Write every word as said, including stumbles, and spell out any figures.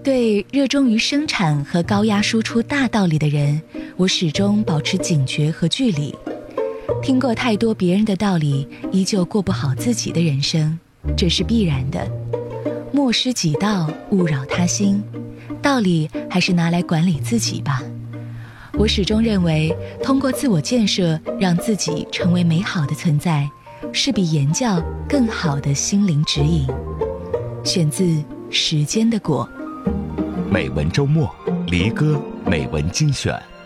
对热衷于生产和高压输出大道理的人，我始终保持警觉和距离。听过太多别人的道理，依旧过不好自己的人生，这是必然的。莫失己道，勿扰他心，道理还是拿来管理自己吧。我始终认为，通过自我建设让自己成为美好的存在，是比言教更好的心灵指引。选自《时间的果》。 美文周末，离歌美文精选。